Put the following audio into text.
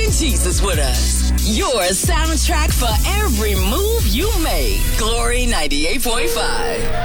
Talking Jesus with us. Your soundtrack for every move you make. Glory 98.5.